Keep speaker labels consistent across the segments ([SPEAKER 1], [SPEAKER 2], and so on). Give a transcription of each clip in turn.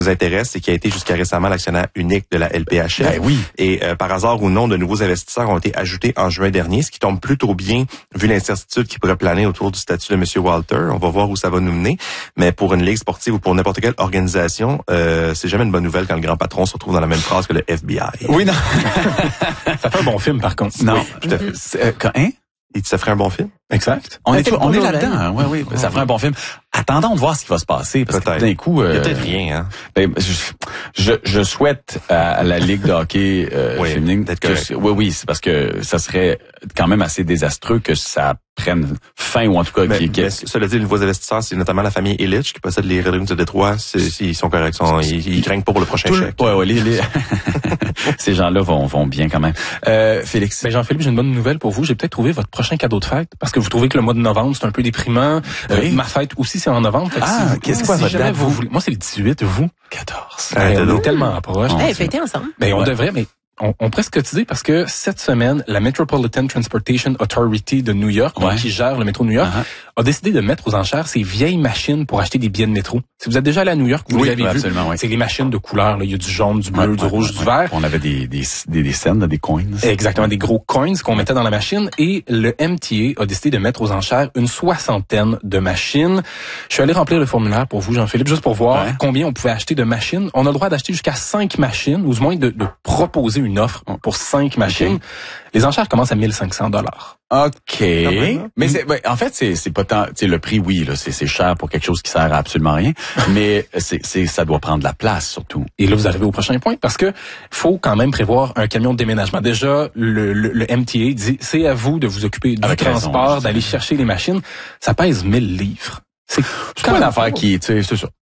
[SPEAKER 1] nous intéresse, c'est qui a été jusqu'à récemment l'actionnaire unique de la LPHF.
[SPEAKER 2] Ben oui.
[SPEAKER 1] Et par hasard ou non, de nouveaux investisseurs ont été ajoutés en juin dernier, ce qui tombe plutôt bien vu l'incertitude qui pourrait planer autour du statut de M. Walter. On va voir où ça va nous mener. Mais pour une ligue sportive ou pour n'importe quelle organisation, c'est jamais une bonne nouvelle quand le grand patron se retrouve dans la même phrase que le FBI.
[SPEAKER 2] Oui, non.
[SPEAKER 3] Ça fait un bon film, par contre.
[SPEAKER 2] Non.
[SPEAKER 1] Oui, tout à fait.
[SPEAKER 2] Hein?
[SPEAKER 1] Et ça ferait un bon film?
[SPEAKER 3] Exact.
[SPEAKER 2] On est
[SPEAKER 4] bonjour,
[SPEAKER 2] là-dedans. Hein? Oui. Ça ferait un bon film. Attendons de voir ce qui va se passer. Parce que d'un coup...
[SPEAKER 1] Il y a peut-être rien, hein?
[SPEAKER 2] Ben, je souhaite à la Ligue de hockey féminine que... Oui, c'est parce que ça serait quand même assez désastreux que ça prenne fin, ou en tout cas...
[SPEAKER 1] Cela dit, les nouveaux investisseurs, c'est notamment la famille Illich qui possède les Red Wings de Détroit. Ils sont corrects. Ils craignent pas pour le prochain chèque.
[SPEAKER 2] Oui. Ces gens-là vont bien quand même. Félix?
[SPEAKER 3] Ben Jean-Philippe, j'ai une bonne nouvelle pour vous. J'ai peut-être trouvé votre prochain cadeau de fête. Parce que vous trouvez que le mois de novembre, c'est un peu déprimant.
[SPEAKER 2] Oui.
[SPEAKER 3] Ma fête aussi, c'est en novembre.
[SPEAKER 2] Qu'est-ce que votre date?
[SPEAKER 3] Moi, c'est le 18, vous?
[SPEAKER 2] 14.
[SPEAKER 3] On est tellement proches.
[SPEAKER 4] Fêtez ensemble.
[SPEAKER 3] Ben, on devrait, mais on presque cotisé parce que cette semaine, la Metropolitan Transportation Authority de New York, donc, qui gère le métro de New York, a décidé de mettre aux enchères ces vieilles machines pour acheter des billets de métro. Si vous êtes déjà allé à New York, vous les avez vus. C'est les machines de couleur. Là. Il y a du jaune, du bleu, du rouge, du vert.
[SPEAKER 2] On avait des scènes, des coins.
[SPEAKER 3] Exactement, des gros coins qu'on mettait dans la machine. Et le MTA a décidé de mettre aux enchères une 60aine de machines. Je suis allé remplir le formulaire pour vous, Jean-Philippe, juste pour voir combien on pouvait acheter de machines. On a le droit d'acheter jusqu'à 5 machines, ou du moins de proposer une offre pour 5 machines. Okay. Les enchères commencent à 1500 $.
[SPEAKER 2] OK. Mais en fait, c'est pas tant, tu sais, le prix, oui, là, c'est cher pour quelque chose qui sert à absolument rien, mais ça doit prendre de la place, surtout.
[SPEAKER 3] Et là, vous arrivez au prochain point, parce que faut quand même prévoir un camion de déménagement. Déjà, le MTA dit, c'est à vous de vous occuper du transport, d'aller chercher les machines. Ça pèse 1000 livres.
[SPEAKER 2] C'est pas une affaire qui, tu sais, c'est ça.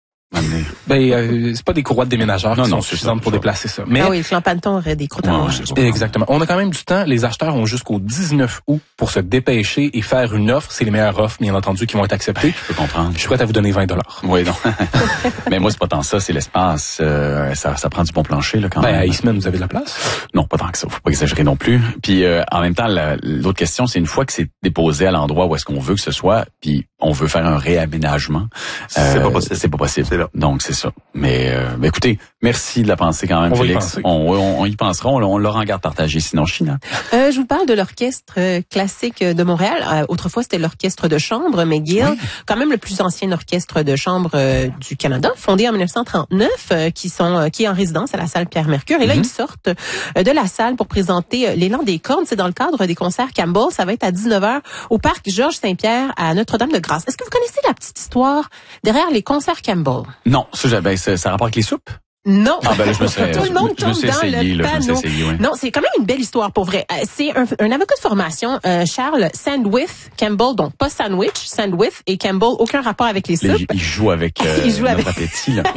[SPEAKER 3] C'est pas des courroies de déménageurs qui sont suffisantes pour déplacer ça. Mais
[SPEAKER 4] oui, Flampanton aurait des croûtes à manger.
[SPEAKER 3] Exactement. On a quand même du temps. Les acheteurs ont jusqu'au 19 août pour se dépêcher et faire une offre. C'est les meilleures offres, bien entendu, qui vont être acceptées.
[SPEAKER 2] Je peux comprendre.
[SPEAKER 3] Je suis prêt à vous donner 20 $.
[SPEAKER 2] Oui, non. Mais moi, c'est pas tant ça, c'est l'espace. Ça prend du bon plancher, là, quand même.
[SPEAKER 3] À Eastman, vous avez de la place?
[SPEAKER 2] Non, pas tant que ça. Faut pas exagérer non plus. Puis, en même temps, l'autre question, c'est une fois que c'est déposé à l'endroit où est-ce qu'on veut que ce soit, puis on veut faire un réaménagement.
[SPEAKER 1] C'est pas possible.
[SPEAKER 2] C'est pas possible.
[SPEAKER 1] C'est là.
[SPEAKER 2] Donc, c'est ça. Mais écoutez, merci de la penser quand même, Félix. On y pensera. On l'aura en garde partagée. Sinon, China.
[SPEAKER 4] Je vous parle de l'Orchestre classique de Montréal. Autrefois, c'était l'Orchestre de chambre McGill, quand même le plus ancien orchestre de chambre du Canada, fondé en 1939, qui est en résidence à la salle Pierre-Mercure. Et là, ils sortent de la salle pour présenter l'Élan des cordes. C'est dans le cadre des concerts Campbell. Ça va être à 19h au parc Georges-Saint-Pierre à Notre-Dame-de-Grâce. Est-ce que vous connaissez la petite histoire derrière les concerts Campbell?
[SPEAKER 2] Non, ça rapporte avec les soupes?
[SPEAKER 4] Non.
[SPEAKER 2] Ah ben là,
[SPEAKER 4] tout le monde tombe dans le panneau. Non, c'est quand même une belle histoire pour vrai. C'est un avocat de formation, Charles Sandwith Campbell, donc pas sandwich, Sandwith et Campbell, aucun rapport avec les soupes.
[SPEAKER 2] Il joue avec notre appétit là.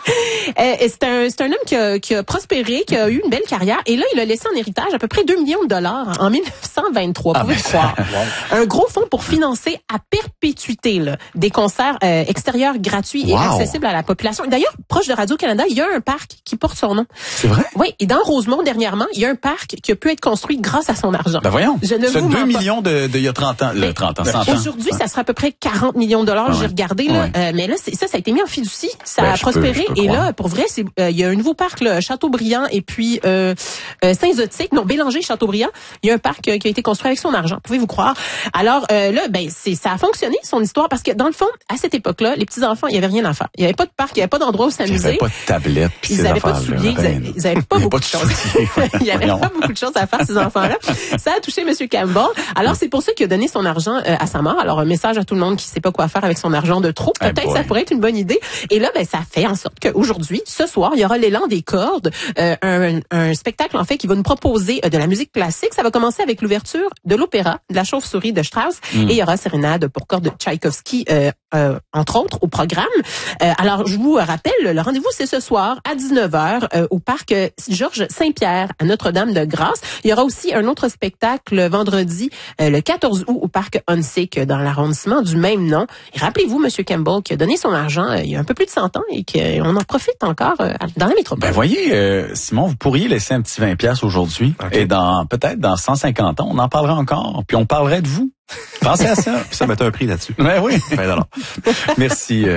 [SPEAKER 4] C'est un homme qui a prospéré, qui a eu une belle carrière et là il a laissé en héritage à peu près 2 millions de dollars en 1923. Pouvez-vous croire? Un gros fonds pour financer à perpétuité là, des concerts extérieurs gratuits et accessibles à la population. D'ailleurs, proche de Radio-Canada, il y a un parc qui porte son nom.
[SPEAKER 2] C'est vrai?
[SPEAKER 4] Oui, et dans Rosemont, dernièrement, il y a un parc qui a pu être construit grâce à son argent.
[SPEAKER 2] Ben voyons,
[SPEAKER 4] c'est
[SPEAKER 2] 2 millions de il y a 30 ans. 100 ans.
[SPEAKER 4] Aujourd'hui, ça sera à peu près 40 millions de dollars, j'ai regardé. Là, mais là, ça a été mis en fiducie. Ça a prospéré. Et là, pour vrai, il y a un nouveau parc, là, Châteaubriand et puis Saint-Zotique, non, Bélanger, Châteaubriand. Il y a un parc qui a été construit avec son argent. Pouvez-vous croire? Alors là, ça a fonctionné, son histoire, parce que dans le fond, à cette époque-là, les petits-enfants, il y avait rien à faire. Il y avait pas de parc, il y avait pas d'endroit où s'amuser.
[SPEAKER 2] Il y avait pas de tablette.
[SPEAKER 4] Ils n'avaient pas de souliers, ils n'avaient pas beaucoup de choses. Il n'y avait pas beaucoup de choses à faire, ces enfants-là. Ça a touché M. Campbell. Alors, c'est pour ça qu'il a donné son argent à sa mort. Alors, un message à tout le monde qui ne sait pas quoi faire avec son argent de trop. Peut-être ça pourrait être une bonne idée. Et là, ça fait en sorte qu'aujourd'hui, ce soir, il y aura l'Élan des cordes, un spectacle, en fait, qui va nous proposer de la musique classique. Ça va commencer avec l'ouverture de l'opéra de la Chauve-souris de Strauss. Et il y aura sérénade pour cordes de Tchaïkovski, entre autres, au programme. Alors, je vous rappelle, le rendez-vous, c'est ce soir à 19h au parc Georges Saint-Pierre à Notre-Dame-de-Grâce. Il y aura aussi un autre spectacle vendredi, le 14 août au parc Hunsick dans l'arrondissement du même nom. Et rappelez-vous, M. Campbell, qui a donné son argent il y a un peu plus de 100 ans et qu'on en profite encore dans la métropole.
[SPEAKER 2] Ben voyez, Simon, vous pourriez laisser un petit 20$ aujourd'hui et peut-être dans 150 ans, on en parlera encore. Puis on parlerait de vous. Pensez à ça.
[SPEAKER 1] Puis ça mettait un prix là-dessus.
[SPEAKER 2] Ben oui. Merci.